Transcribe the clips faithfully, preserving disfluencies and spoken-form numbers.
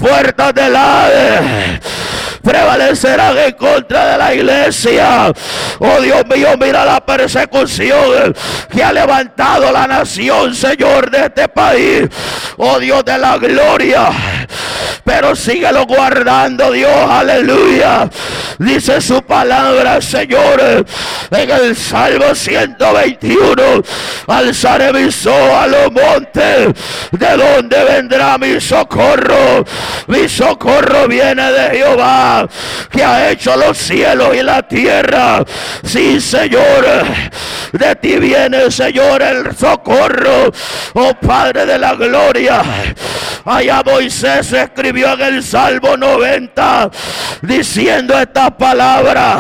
puertas del Hades prevalecerán en contra de la iglesia. Oh Dios mío, mira la persecución que ha levantado la nación, Señor, de este país. Oh Dios de la gloria, pero síguelo guardando, Dios, aleluya. Dice su palabra, Señor, en el Salmo ciento veintiuno: alzaré mis ojos a los montes, ¿de dónde vendrá mi socorro? Mi socorro viene de Jehová, que ha hecho los cielos y la tierra. Sí, Señor, de ti viene, Señor, el socorro, oh Padre de la gloria. Allá Moisés escribió en el Salmo noventa diciendo estas palabras: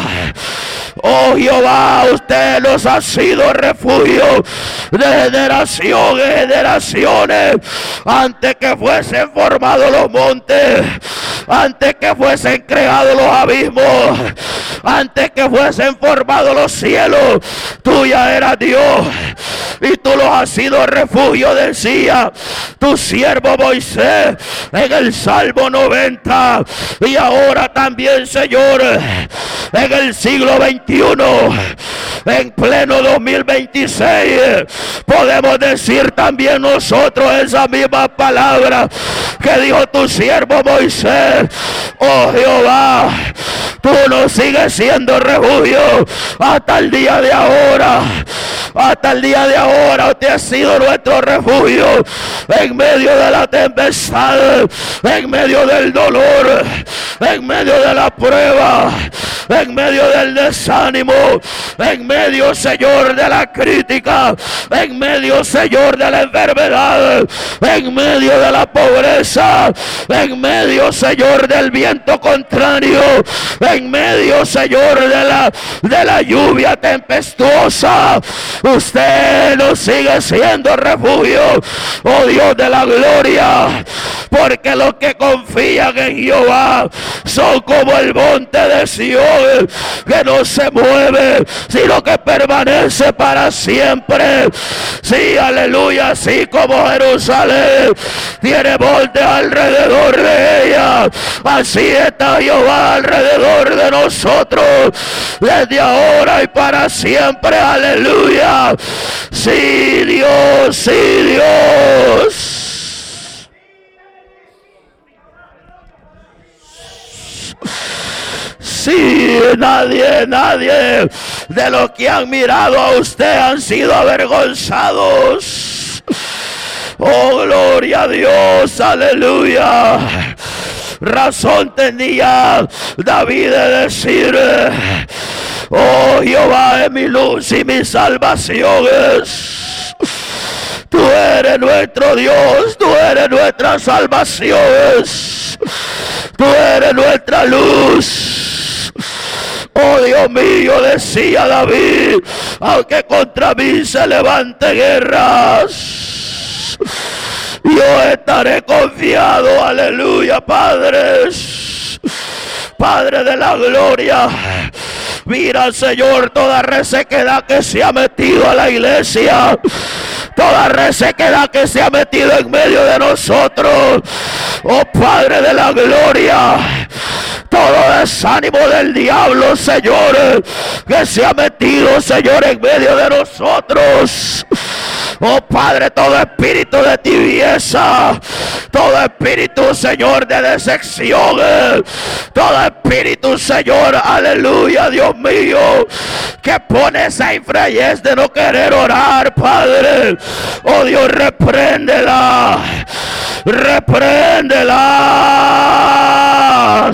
oh Jehová, usted nos ha sido refugio de generación en generaciones. Antes que fuesen formados los montes, antes que fuesen creados los abismos, antes que fuesen formados los cielos, tú ya eras Dios y tú los has sido refugio, decía tu siervo Moisés en el Salmo noventa. Y ahora también, Señor, en el siglo veintiuno, en pleno dos mil veintiséis, podemos decir también nosotros esa misma palabra que dijo tu siervo Moisés: oh Jehová, tú nos sigues siendo refugio hasta el día de ahora. Hasta el día de ahora usted ha sido nuestro refugio en medio de la tempestad, en medio del dolor, en medio de la prueba, en medio del desánimo, en medio, Señor, de la crítica, en medio, Señor, de la enfermedad, en medio de la pobreza, en medio, Señor, del viento contrario, en medio, Señor, de la, de la lluvia tempestuosa. Usted nos sigue siendo refugio, oh Dios de la gloria, porque los que confían en Jehová son como el monte de Sión, que no se mueve, sino que permanece para siempre. Sí, aleluya, así como Jerusalén tiene montes alrededor de ella, así está Jehová alrededor de nosotros, desde ahora y para siempre. Aleluya. Sí, Dios, sí, Dios. Sí, nadie, nadie de los que han mirado a usted han sido avergonzados. Oh, gloria a Dios, aleluya. Razón tenía David de decir: oh, Jehová es mi luz y mi salvación. Tú eres nuestro Dios, tú eres nuestra salvación, tú eres nuestra luz. Oh Dios mío, decía David, aunque contra mí se levante guerras, yo estaré confiado. Aleluya, Padre, Padre de la gloria. Mira, Señor, toda resequedad que se ha metido a la iglesia, toda resequedad que se ha metido en medio de nosotros, oh Padre de la gloria, todo desánimo del diablo, Señor, que se ha metido, Señor, en medio de nosotros. Oh Padre, todo espíritu de tibieza, todo espíritu, Señor, de decepción, todo espíritu, Señor, aleluya, Dios mío, que pone esa infrayez de no querer orar, Padre. Oh Dios, repréndela, repréndela.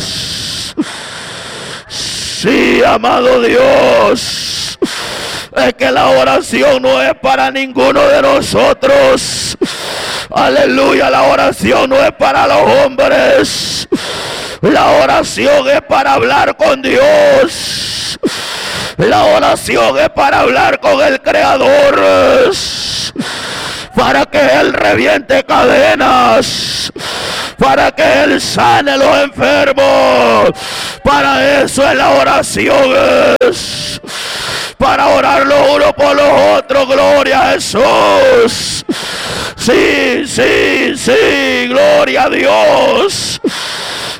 Sí, amado Dios, es que la oración no es para ninguno de nosotros. Aleluya, la oración no es para los hombres. La oración es para hablar con Dios. La oración es para hablar con el Creador, para que Él reviente cadenas, para que Él sane los enfermos. Para eso es la oración, es para orar los unos por los otros. Gloria a Jesús. Sí, sí, sí, gloria a Dios.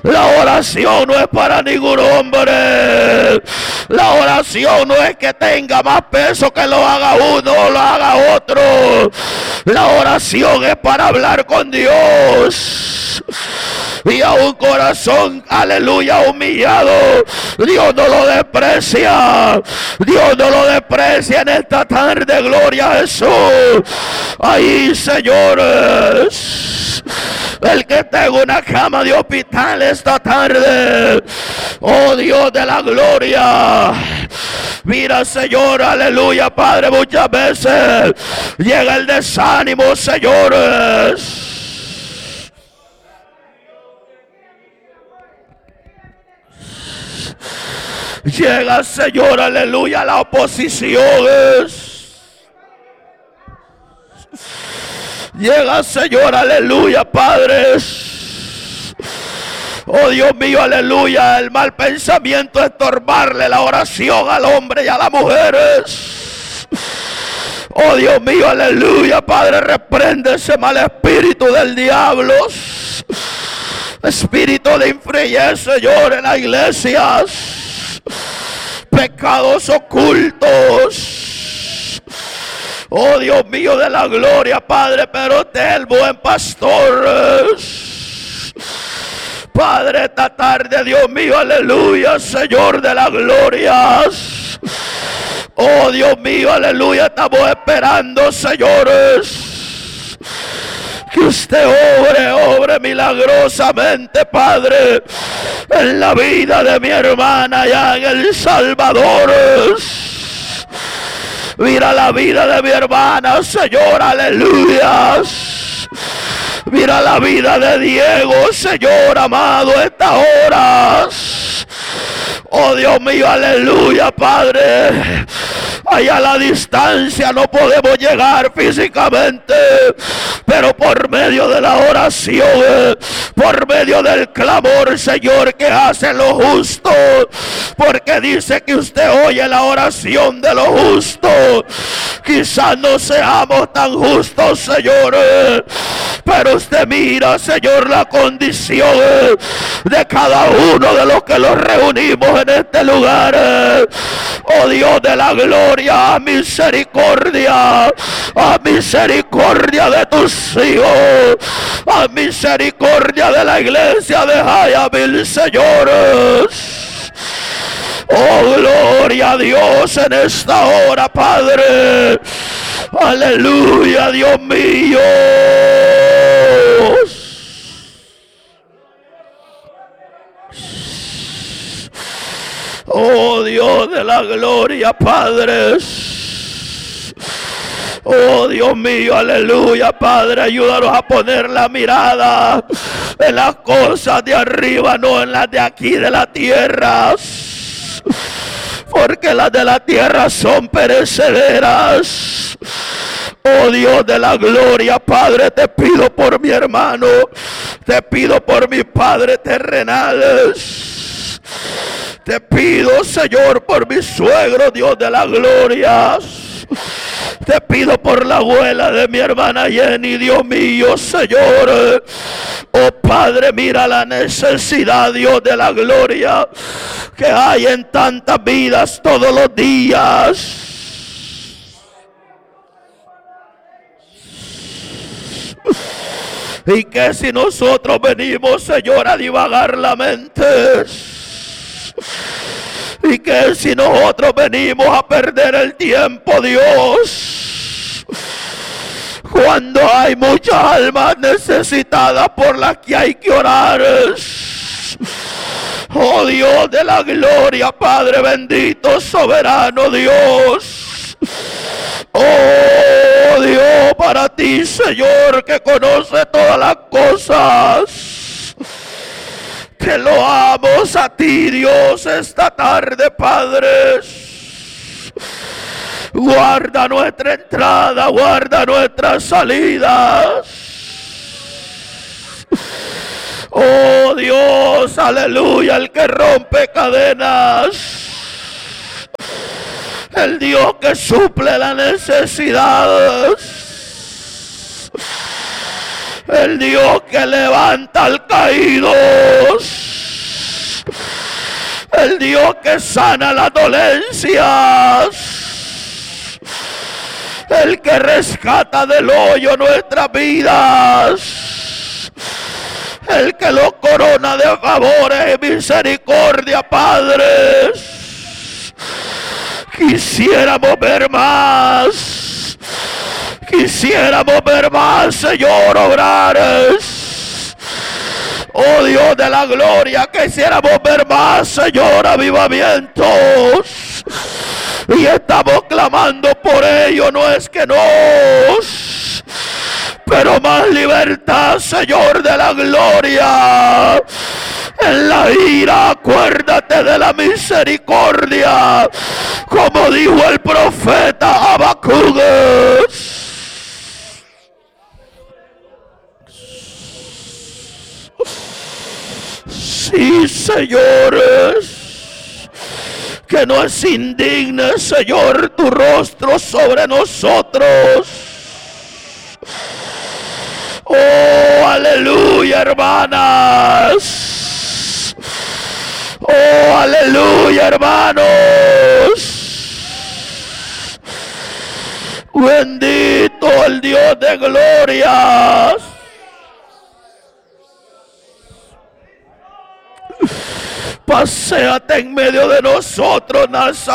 La oración no es para ningún hombre. La oración no es que tenga más peso que lo haga uno o lo haga otro. La oración es para hablar con Dios. Y a un corazón, aleluya, humillado, Dios no lo desprecia. Dios no lo desprecia en esta tarde, gloria a Jesús. Ahí, señores, el que tenga una cama de hospital esta tarde, oh Dios de la gloria, mira, Señor, aleluya, Padre, muchas veces llega el desánimo, señores. Llega, Señor, aleluya, la oposición. Llega, Señor, aleluya, Padre. Oh Dios mío, aleluya, el mal pensamiento, estorbarle la oración al hombre y a las mujeres. Oh Dios mío, aleluya, Padre, reprende ese mal espíritu del diablo. Espíritu de infreyez, Señor, en las iglesias. Pecados ocultos. Oh Dios mío de la gloria, Padre, pero usted es el buen pastor. Padre, esta tarde, Dios mío, aleluya, Señor de la gloria. Oh Dios mío, aleluya, estamos esperando, señores, que usted obre, obre milagrosamente, Padre, en la vida de mi hermana allá en El Salvador. Mira la vida de mi hermana, Señor, aleluya. Mira la vida de Diego, Señor amado, estas horas. Oh Dios mío, aleluya, Padre. Allá a la distancia no podemos llegar físicamente, pero por medio de la oración, por medio del clamor, Señor, que hace lo justo, porque dice que usted oye la oración de lo justo. Quizás no seamos tan justos, Señor, pero usted mira, Señor, la condición de cada uno de los que los reunimos en este lugar. Oh Dios de la gloria, a misericordia, a misericordia de tus hijos, a misericordia de la iglesia de Hayamil, señores. Oh, gloria a Dios en esta hora, Padre. Aleluya, Dios mío. Oh, Dios de la gloria, Padre. Oh, Dios mío, aleluya, Padre, ayúdanos a poner la mirada en las cosas de arriba, no en las de aquí de la tierra, porque las de la tierra son perecederas. Oh Dios de la gloria, Padre, te pido por mi hermano, te pido por mis padres terrenales, te pido, Señor, por mi suegro, Dios de la gloria. Te pido por la abuela de mi hermana Jenny, Dios mío, Señor. Oh Padre, mira la necesidad, Dios de la gloria, que hay en tantas vidas todos los días. Y que si nosotros venimos, Señor, a divagar la mente, y que si nosotros venimos a perder el tiempo, Dios, cuando hay muchas almas necesitadas por las que hay que orar. Oh Dios de la gloria, Padre bendito, soberano Dios. Oh Dios, para ti, Señor, que conoce todas las cosas, te loamos a ti, Dios, esta tarde, Padre. Guarda nuestra entrada, guarda nuestras salidas. Oh Dios, aleluya, el que rompe cadenas, el Dios que suple la necesidad, el Dios que levanta al caído. el Dios que sana las dolencias, el que rescata del hoyo nuestras vidas, el que lo corona de favores y misericordia, Padre. Quisiéramos ver más, quisiéramos ver más, Señor, obrar. Oh Dios de la gloria, quisiéramos ver más, Señor, avivamientos. Y estamos clamando por ello, no es que nos, pero más libertad, Señor de la gloria. En la ira, acuérdate de la misericordia, como dijo el profeta Habacuc. Sí, señores, que no es indigne, Señor, tu rostro sobre nosotros. Oh, aleluya, hermanas. Oh, aleluya, hermanos. Bendito el Dios de gloria. Paséate en medio de nosotros,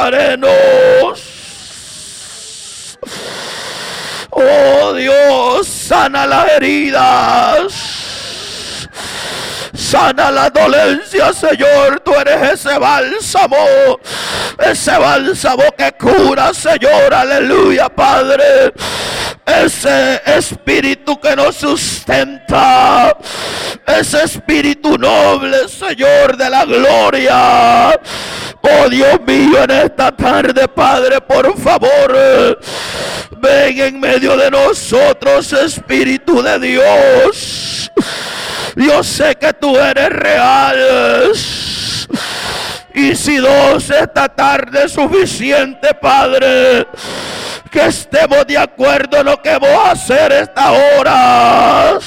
nazarenos. Oh Dios, sana las heridas, sana la dolencia, Señor. Tú eres ese bálsamo, ese bálsamo que cura, Señor. Aleluya, Padre. Ese espíritu que nos sustenta, ese espíritu noble, Señor de la gloria. Oh Dios mío, en esta tarde, Padre, por favor, ven en medio de nosotros, Espíritu de Dios. Yo sé que tú eres real. Y si dos esta tarde es suficiente, Padre, que estemos de acuerdo en lo que vamos a hacer esta hora.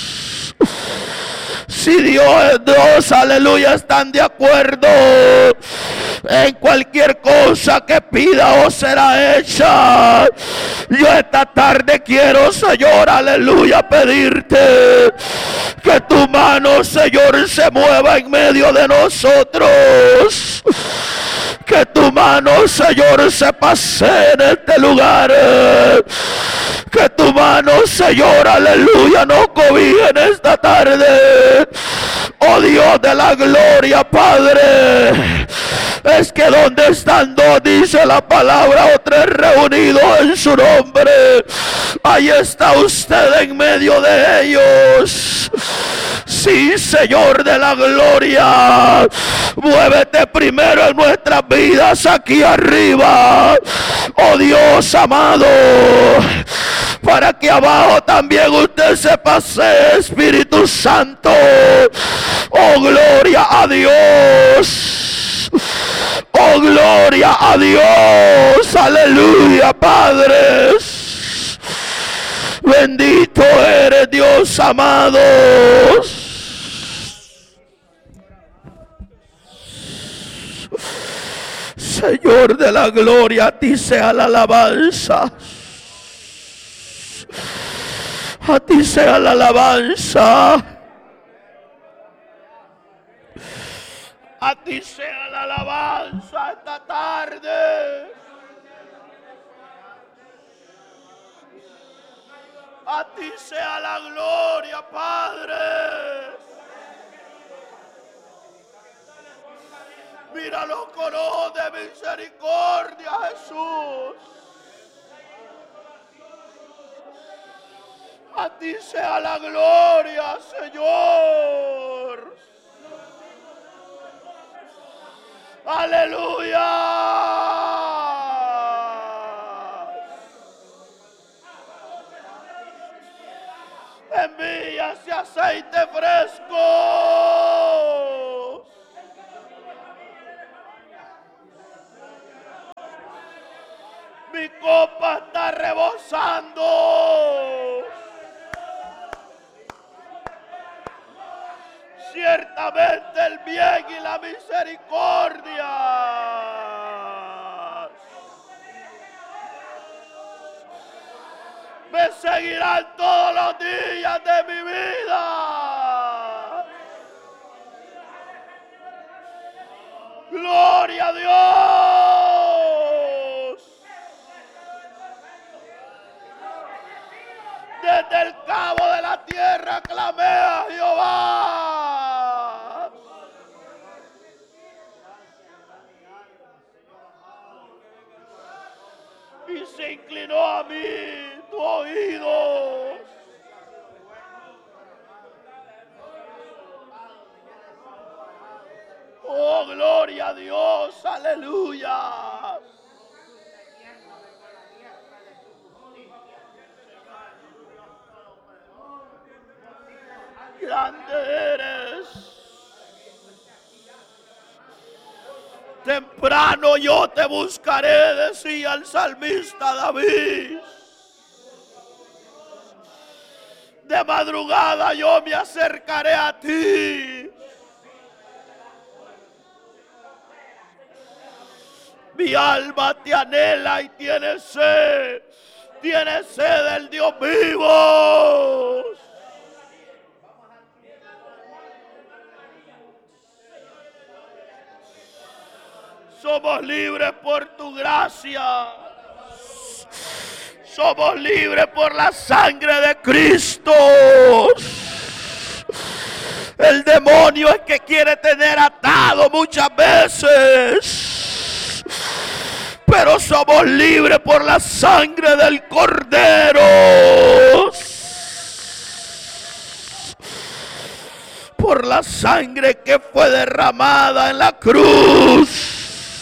Si Dios, Dios, aleluya, están de acuerdo en cualquier cosa que pida o será hecha, yo esta tarde quiero, Señor, aleluya, pedirte que tu mano, Señor, se mueva en medio de nosotros. Que tu mano, Señor, se pase en este lugar. Que tu mano, Señor, aleluya, nos cobije en esta tarde. Oh Dios de la gloria, Padre. Es que donde están dos, dice la palabra, o tres reunidos en su nombre, ahí está usted en medio de ellos. Sí, Señor de la gloria, muévete primero en nuestras vidas aquí arriba, oh Dios amado, para que abajo también usted se pase, Espíritu Santo. Oh, gloria a Dios. Oh, gloria a Dios. Aleluya, Padre. Bendito eres, Dios amado. Señor de la gloria, a ti sea la alabanza. A ti sea la alabanza. A ti sea la alabanza esta tarde. A ti sea la gloria, Padre. Míralo con ojos de misericordia, Jesús. A ti sea la gloria, Señor. Aleluya. Envía ese aceite fresco. Mi copa está rebosando. Cierta ciertamente el bien y la misericordia me seguirán todos los días de mi vida. Gloria a Dios. Desde el cabo de la tierra clamé a Jehová. Y se inclinó a mí tu oído. Oh, gloria a Dios, aleluya. Grande eres. Temprano yo te buscaré, decía el salmista David. De madrugada yo me acercaré a ti. Mi alma te anhela y tiene sed, tiene sed del Dios vivo. Somos libres por tu gracia. Somos libres por la sangre de Cristo. El demonio es que quiere tener atado muchas veces, pero somos libres por la sangre del Cordero. Por la sangre que fue derramada en la cruz.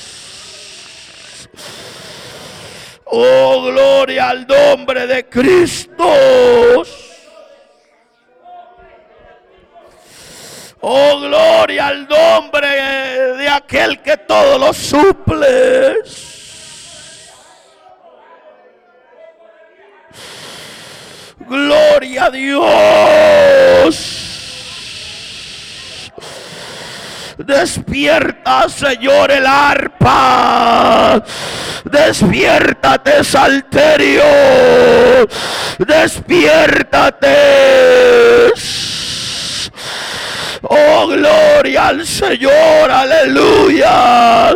Oh, gloria al nombre de Cristo. Oh, gloria al nombre de aquel que todo lo suple. Gloria a Dios. Despierta, Señor, el arpa. Despiértate, salterio. Despiértate. Oh, gloria al Señor, aleluya.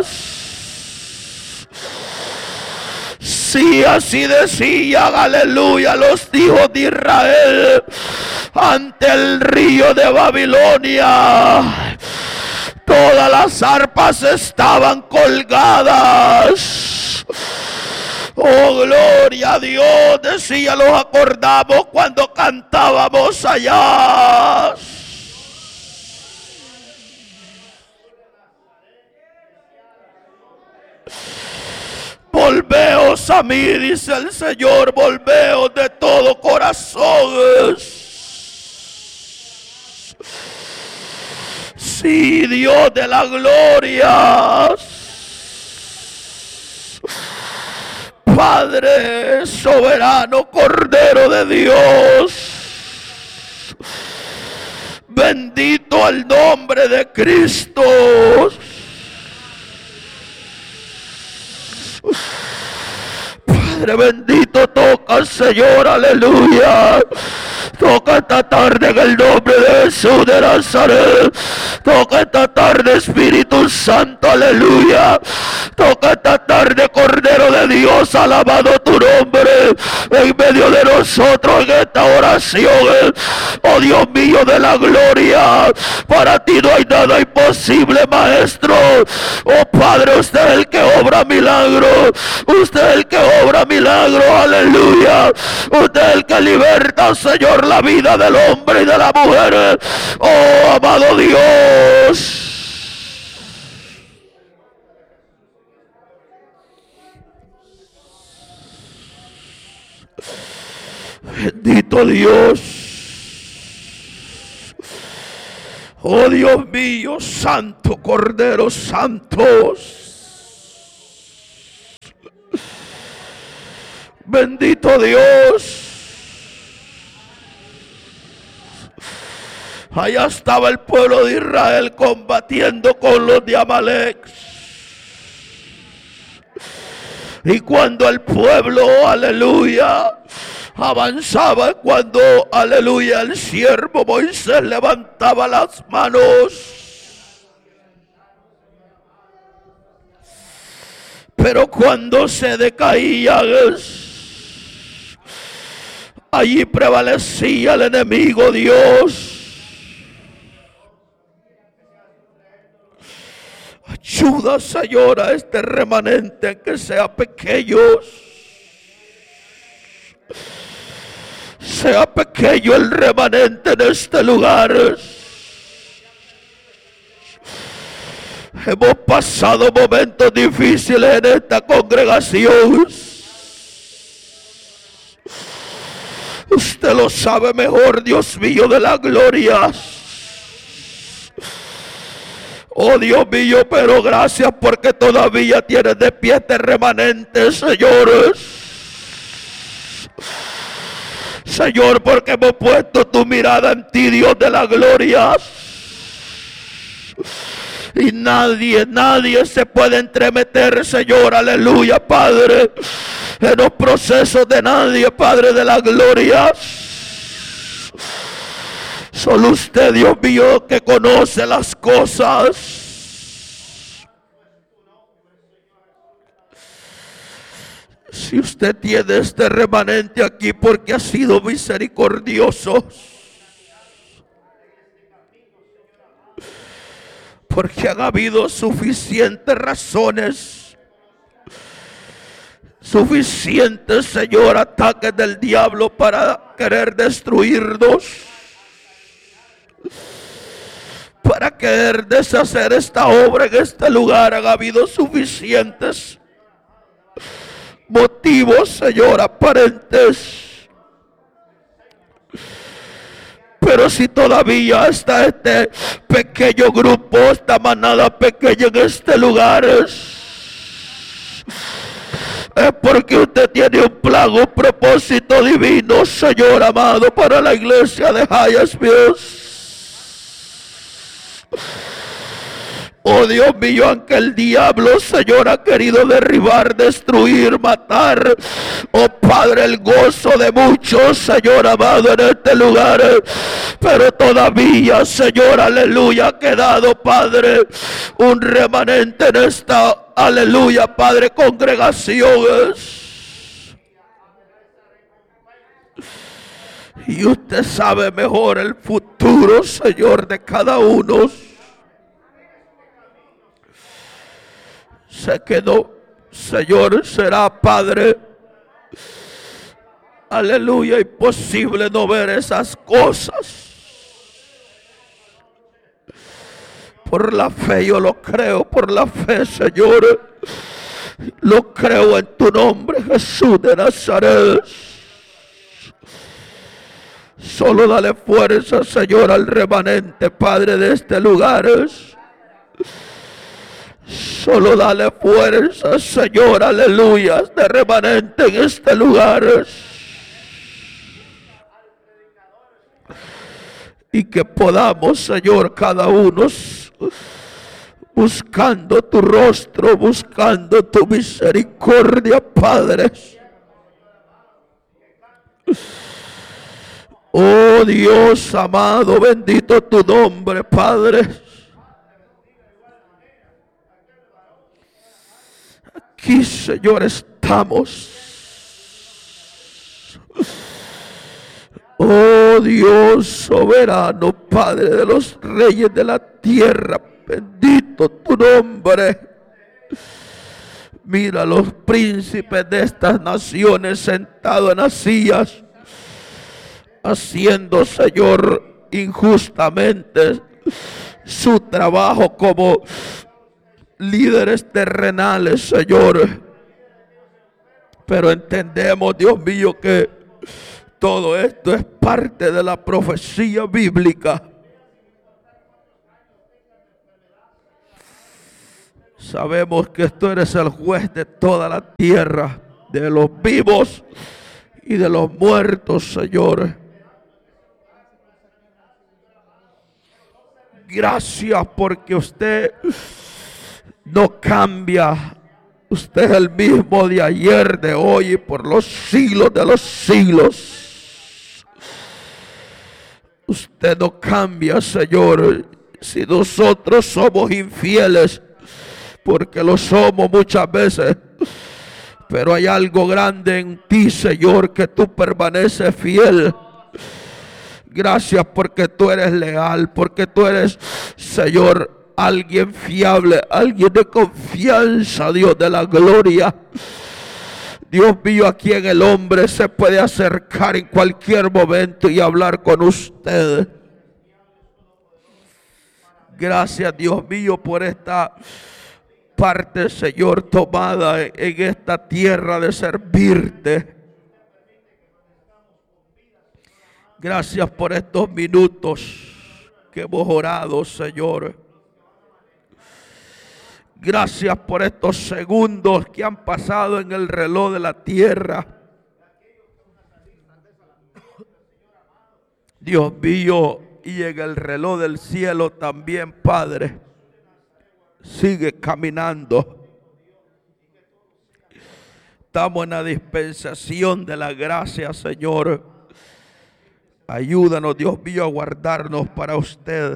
Sí, así decían, aleluya, los hijos de Israel ante el río de Babilonia. Todas las arpas estaban colgadas. Oh, gloria a Dios, decía, los acordamos cuando cantábamos allá. Volveos a mí, dice el Señor, volveos de todo corazón. Sí, Dios de la gloria. Padre soberano, Cordero de Dios. Bendito el nombre de Cristo. Padre bendito, toca, Señor, aleluya. Toca esta tarde en el nombre de Jesús de Nazaret. Toca esta tarde, Espíritu Santo, aleluya. Toca esta tarde, Cordero de Dios, alabado tu nombre en medio de nosotros en esta oración. Oh Dios mío de la gloria, para ti no hay nada imposible, Maestro. Oh Padre, usted es el que obra milagro. Usted es el que obra milagro, aleluya. Usted es el que liberta, Señor, la vida del hombre y de la mujer. Oh, amado Dios. Bendito Dios. Oh Dios mío, Santo Cordero Santo. Bendito Dios. Allá estaba el pueblo de Israel combatiendo con los de Amalek. Y cuando el pueblo, aleluya, avanzaba, cuando, aleluya, el siervo Moisés levantaba las manos, pero cuando se decaía, allí prevalecía el enemigo Dios. Ayuda, Señor, a este remanente que sea pequeño, sea pequeño el remanente en este lugar. Hemos pasado momentos difíciles en esta congregación. Usted lo sabe mejor, Dios mío de la gloria. Oh Dios mío, pero gracias porque todavía tienes de pie este remanente, señores. Señor, porque hemos puesto tu mirada en ti, Dios de la gloria. Y nadie, nadie se puede entremeter, Señor, aleluya, Padre, en los procesos de nadie, Padre de la gloria. Solo usted, Dios mío, que conoce las cosas. Si usted tiene este remanente aquí porque ha sido misericordioso, porque han habido suficientes razones, suficientes, Señor, ataques del diablo para querer destruirnos, para querer deshacer esta obra en este lugar. Han habido suficientes motivos, Señor, aparentes. Pero si todavía está este pequeño grupo, esta manada pequeña en este lugar, es porque usted tiene un plan, un propósito divino, Señor amado, para la iglesia de Hyattsville. Oh Dios mío, aunque el diablo, Señor, ha querido derribar, destruir, matar, oh Padre, el gozo de muchos, Señor amado, en este lugar, pero todavía, Señor, aleluya, ha quedado, Padre, un remanente en esta, aleluya, Padre, congregaciones. Y usted sabe mejor el futuro, Señor, de cada uno. Sé que no, Señor, será, Padre, aleluya, imposible no ver esas cosas. Por la fe yo lo creo, por la fe, Señor, lo creo en tu nombre, Jesús de Nazaret. Solo dale fuerza, Señor, al remanente, Padre, de este lugar. Solo dale fuerza, Señor, aleluya, de remanente en este lugar. Y que podamos, Señor, cada uno buscando tu rostro, buscando tu misericordia, Padre. Oh Dios amado, bendito tu nombre, Padre. Aquí, Señor, estamos. Oh Dios soberano, Padre de los reyes de la tierra, bendito tu nombre. Mira los príncipes de estas naciones sentados en las sillas, haciendo, Señor, injustamente su trabajo como líderes terrenales, Señor. Pero entendemos, Dios mío, que todo esto es parte de la profecía bíblica. Sabemos que tú eres el juez de toda la tierra, de los vivos y de los muertos, Señor. Gracias porque usted no cambia. Usted es el mismo de ayer, de hoy y por los siglos de los siglos. Usted no cambia, Señor. Si nosotros somos infieles, porque lo somos muchas veces, pero hay algo grande en ti, Señor, que tú permaneces fiel. Gracias porque tú eres leal, porque tú eres, Señor, alguien fiable, alguien de confianza, Dios de la gloria. Dios mío, a quien el hombre se puede acercar en cualquier momento y hablar con usted. Gracias, Dios mío, por esta parte, Señor, tomada en esta tierra de servirte. Gracias por estos minutos que hemos orado, Señor. Gracias por estos segundos que han pasado en el reloj de la tierra. Dios mío, y en el reloj del cielo también, Padre. Sigue caminando. Estamos en la dispensación de la gracia, Señor. Ayúdanos, Dios mío, a guardarnos para usted.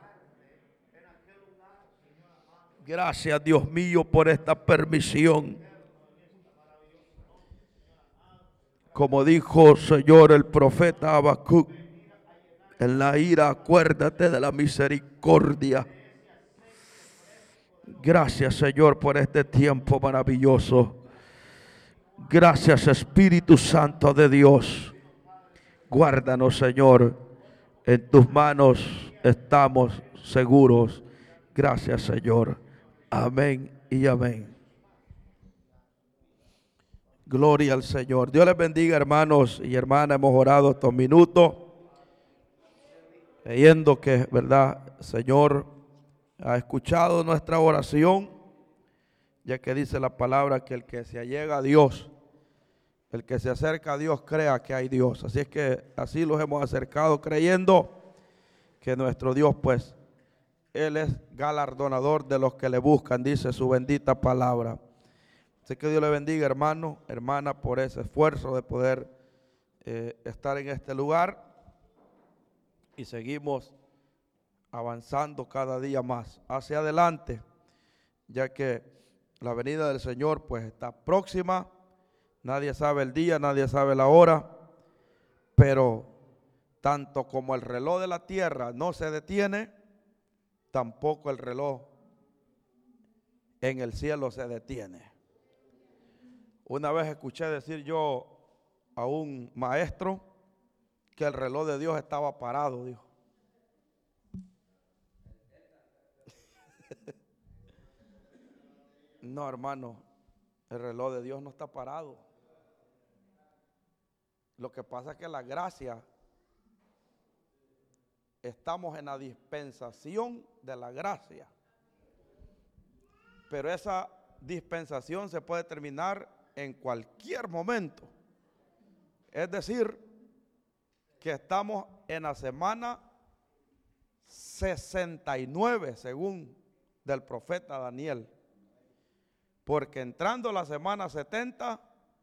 Gracias, Dios mío, por esta permisión. Como dijo, Señor, el profeta Habacuc, en la ira acuérdate de la misericordia. Gracias, Señor, por este tiempo maravilloso. Gracias, Espíritu Santo de Dios. Guárdanos, Señor. En tus manos estamos seguros. Gracias, Señor. Amén y amén. Gloria al Señor. Dios les bendiga, hermanos y hermanas. Hemos orado estos minutos, creyendo que, verdad, Señor ha escuchado nuestra oración, ya que dice la palabra que el que se allega a Dios, el que se acerca a Dios, crea que hay Dios. Así es que así los hemos acercado, creyendo que nuestro Dios, pues, Él es galardonador de los que le buscan, dice su bendita palabra. Así que Dios le bendiga, hermano, hermana, por ese esfuerzo de poder eh, estar en este lugar. Y seguimos avanzando cada día más hacia adelante, ya que la venida del Señor pues está próxima. Nadie sabe el día, nadie sabe la hora, pero tanto como el reloj de la tierra no se detiene, tampoco el reloj en el cielo se detiene. Una vez escuché decir yo a un maestro que el reloj de Dios estaba parado, dijo. No, hermano, el reloj de Dios no está parado. Lo que pasa es que la gracia, estamos en la dispensación de la gracia. Pero esa dispensación se puede terminar en cualquier momento. Es decir, que estamos en la semana sesenta y nueve, según del profeta Daniel. Porque entrando la semana setenta,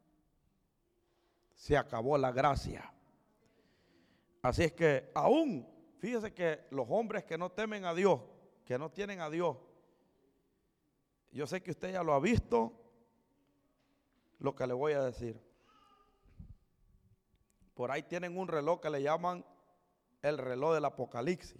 se acabó la gracia. Así es que aún, fíjese que los hombres que no temen a Dios, que no tienen a Dios, yo sé que usted ya lo ha visto, lo que le voy a decir. Por ahí tienen un reloj que le llaman el reloj del Apocalipsis.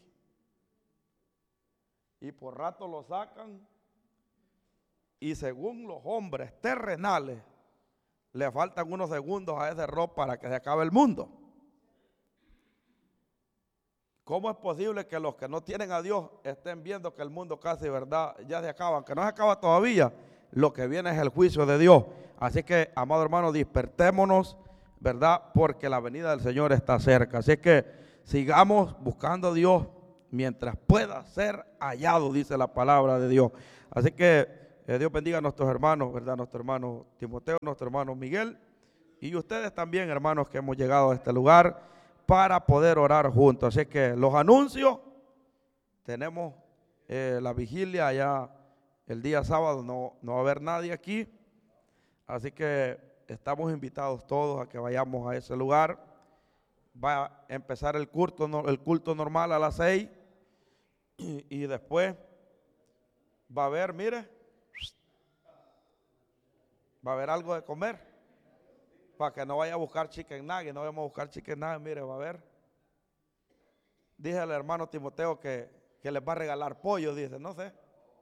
Y por rato lo sacan y según los hombres terrenales, le faltan unos segundos a ese reloj para que se acabe el mundo. ¿Cómo es posible que los que no tienen a Dios estén viendo que el mundo casi, verdad, ya se acaba? Aunque no se acaba todavía, lo que viene es el juicio de Dios. Así que, amado hermano, despertémonos, ¿verdad? Porque la venida del Señor está cerca. Así que sigamos buscando a Dios mientras pueda ser hallado, dice la palabra de Dios. Así que eh, Dios bendiga a nuestros hermanos, ¿verdad? Nuestro hermano Timoteo, nuestro hermano Miguel y ustedes también, hermanos, que hemos llegado a este lugar para poder orar juntos. Así que los anuncios tenemos eh, la vigilia allá el día sábado, no, no va a haber nadie aquí, así que estamos invitados todos a que vayamos a ese lugar. Va a empezar el culto, el culto normal a las seis y, y después va a haber, mire, va a haber algo de comer, para que no vaya a buscar chicken nugget, no vayamos a buscar chicken nugget, mire, va a haber. Dije al hermano Timoteo que, que les va a regalar pollo, dice, no sé.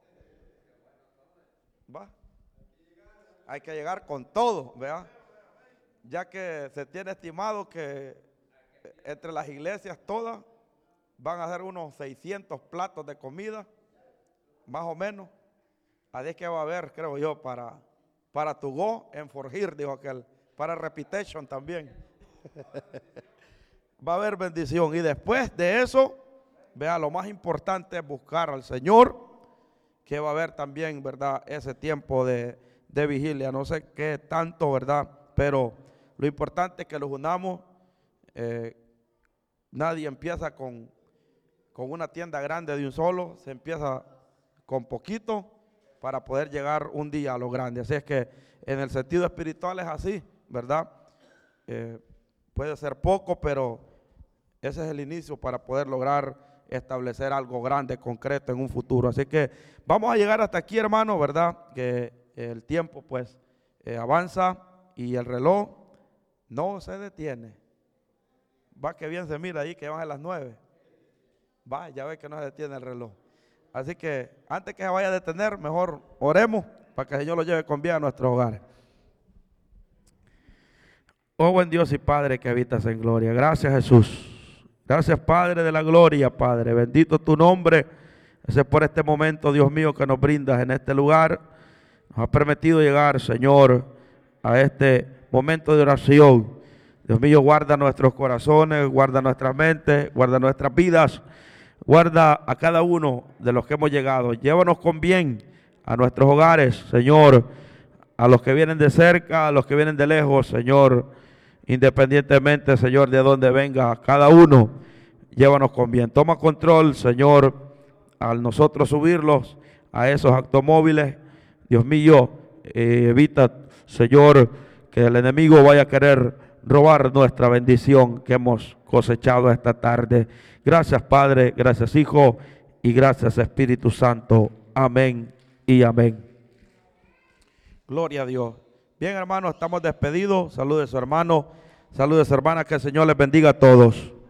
Va. Hay que llegar con todo, ¿vea? Ya que se tiene estimado que entre las iglesias todas van a ser unos seiscientos platos de comida, más o menos. Así es que va a haber, creo yo, para, para to go en Forgir, dijo aquel, para repetition también. Va a haber bendición. Y después de eso, vea, lo más importante es buscar al Señor, que va a haber también, ¿verdad?, ese tiempo de, de vigilia. No sé qué tanto, ¿verdad?, pero lo importante es que los unamos. Eh, nadie empieza con, con una tienda grande de un solo, se empieza con poquito para poder llegar un día a lo grande. Así es que en el sentido espiritual es así, ¿verdad? Eh, puede ser poco, pero ese es el inicio para poder lograr establecer algo grande, concreto en un futuro. Así que vamos a llegar hasta aquí, hermano, ¿verdad? Que el tiempo pues eh, avanza y el reloj no se detiene. Va que bien se mira ahí que van a las nueve. Va, ya ve que no se detiene el reloj. Así que antes que se vaya a detener, mejor oremos para que el Señor lo lleve con bien a nuestros hogares. Oh buen Dios y Padre que habitas en gloria. Gracias, Jesús. Gracias, Padre de la gloria, Padre. Bendito tu nombre. Gracias por este momento, Dios mío, que nos brindas en este lugar. Nos has permitido llegar, Señor, a este momento de oración. Dios mío, guarda nuestros corazones, guarda nuestras mentes, guarda nuestras vidas. Guarda a cada uno de los que hemos llegado. Llévanos con bien a nuestros hogares, Señor. A los que vienen de cerca, a los que vienen de lejos, Señor. Independientemente, Señor, de donde venga cada uno, llévanos con bien. Toma control, Señor, al nosotros subirlos a esos automóviles. Dios mío, eh, evita, Señor, que el enemigo vaya a querer robar nuestra bendición que hemos cosechado esta tarde. Gracias, Padre, gracias, Hijo, y gracias, Espíritu Santo. Amén y amén. Gloria a Dios. Bien, hermanos, estamos despedidos. Saludos a su hermano, saludos a su hermana, que el Señor les bendiga a todos.